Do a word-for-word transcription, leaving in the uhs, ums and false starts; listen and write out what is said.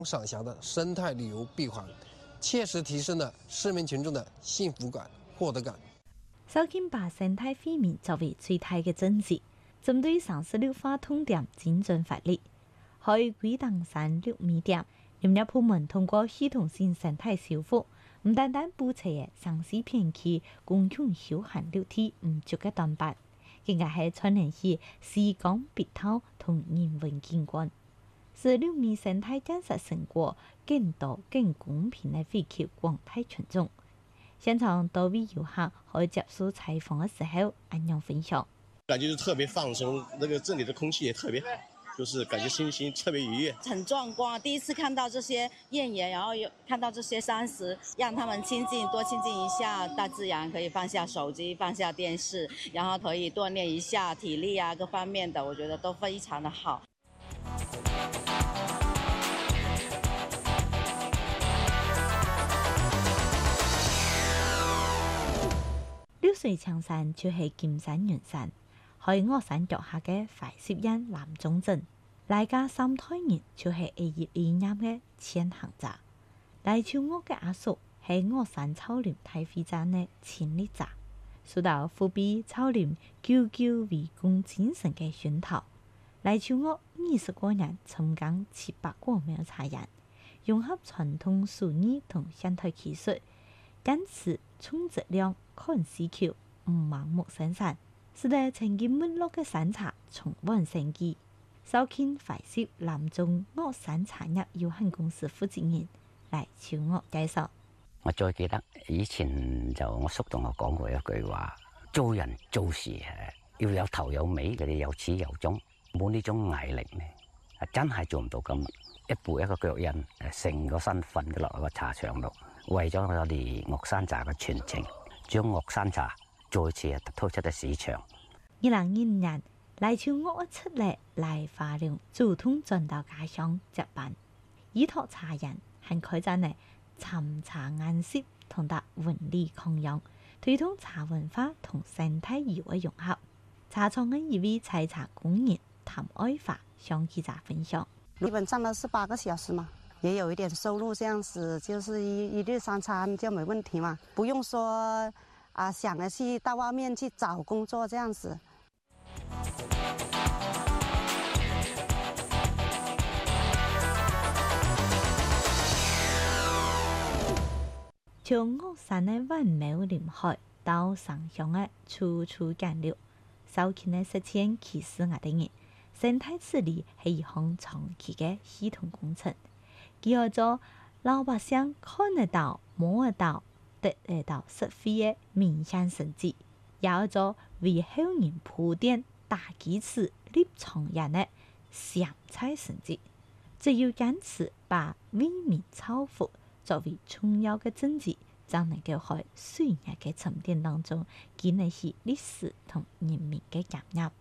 赏辖的生态旅游闭环，切实提升了市民群众的幸福感、获得感。 首先把生态惠民作为最大嘅宗旨，针对上市绿化痛点精准发力，喺鬼荡山绿米店，林业部門通過系統性生態修復，唔單單補齊嘅城市片區公共休閒綠地唔足嘅短板，更加係串聯起視光別透同人文景觀。使綠米生態建設成果更多更公平地惠及廣大群眾。現場多位遊客可以接受採訪的時候，按樣分享， 感覺就特別放鬆，那個這裡的空氣也特別好，就是感覺心情特別愉悅， 很壯觀。第一次看到這些豔岩，然後有看到這些山石，讓他們親近，多親近一下大自然，可以放下手機，放下電視，然後可以鍛鍊一下體力啊，各方面的，我覺得都非常的好。 綠水青山就係金山雲山，喺岳山腳下嘅快攝因南中鎮，嚟家三代人就係一葉一葉嘅千行者。嚟潮屋嘅阿叔係岳山草林大會站嘅千里者，受到富比草林久久為公精神嘅熏陶。嚟潮屋二十個人參耕七百個畝茶園，融合傳統手藝同現代技術，堅持重質量、看市橋，唔盲目生產，使得曾經沒落嘅山茶重獲生機。首先快攝南中岳山茶葉有限公司負責人嚟潮屋介紹。 我最記得以前就我叔同我講過一句話：做人做事要有頭有尾，佢哋有始有終，冇呢種毅力呢，真係做唔到咁。一步一個腳印，成個身瞓咗落個茶場度，為咗我哋岳山茶嘅傳承，將岳山茶再次推出咗市場。 二零二五年，嚟潮屋出嚟嚟花蓮主動轉到家鄉接班，依託茶人係開展嚟尋茶顏色同達文理抗陽，推動茶文化同生態遊嘅融合。茶廠嘅一位採茶工人譚愛華向記者分享。 基本上都是八個小時嘛，也有一點收入，這樣子就是一一日三餐就沒問題嘛，不用說啊想着去到外面去找工作這樣子。 從岳山的萬畝林海到上鄉的處處干流，首先的實踐其實我哋人。生態治理係一項長期嘅系統工程，結合咗老百姓看得到、摸得到、得得到實惠嘅明顯成績，也有咗為後人鋪墊大基礎、立長遠嘅上菜成績。只要堅持把為民造福作為重要嘅政績，就能夠喺歲月嘅沉澱當中建立起歷史同人民嘅感染。